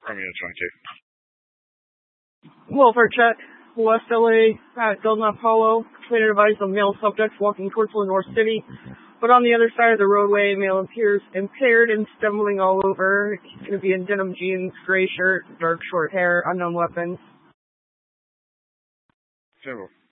Romeo 22. Welfare check, West LA at Delta Apollo. Complainant advised of male subjects walking towards Lenore City, but on the other side of the roadway, male appears impaired and stumbling all over. He's going to be in denim jeans, gray shirt, dark short hair, unknown weapons. Zero.